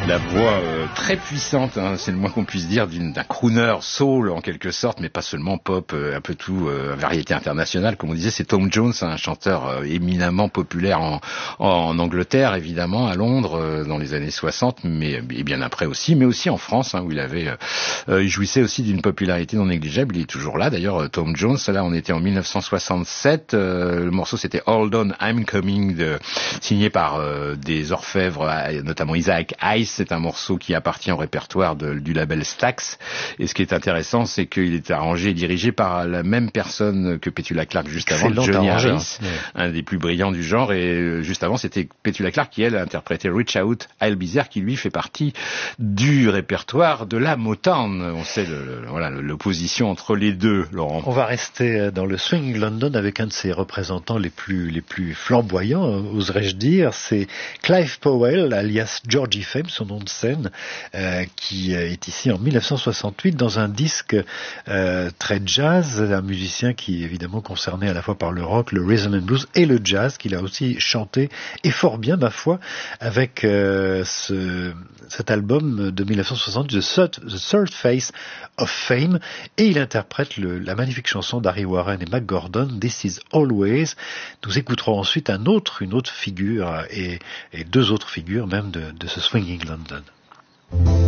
La voix très puissante, hein, c'est le moins qu'on puisse dire, d'un crooner soul en quelque sorte, mais pas seulement pop, un peu tout, variété internationale, comme on disait. C'est Tom Jones, un chanteur éminemment populaire en Angleterre, évidemment, à Londres, dans les années 60, et bien après aussi, mais aussi en France, hein, où il jouissait aussi d'une popularité non négligeable. Il est toujours là, d'ailleurs, Tom Jones. Là, on était en 1967. Le morceau, c'était Hold On, I'm Coming, signé par des orfèvres, notamment Isaac Hayes. C'est un morceau qui appartient au répertoire du label Stax. Et ce qui est intéressant, c'est qu'il est arrangé et dirigé par la même personne que Petula Clark juste avant, Johnny Harris, un des plus brillants du genre. Et juste avant, c'était Petula Clark qui, elle, a interprété Reach Out, I'll Be There, qui lui fait partie du répertoire de la Motown. On sait l'opposition entre les deux, Laurent. On va rester dans le swing London avec un de ses représentants les plus flamboyants, oserais-je dire. C'est Clive Powell, alias Georgie Fame, son nom de scène, qui est ici en 1968 dans un disque très jazz, un musicien qui est évidemment concerné à la fois par le rock, le rhythm and blues et le jazz, qu'il a aussi chanté, et fort bien, ma foi, avec cet album de 1960, The Third Face of Fame, et il interprète la magnifique chanson d'Harry Warren et Mac Gordon, This Is Always. Nous écouterons ensuite une autre figure, et deux autres figures même de ce Swinging London.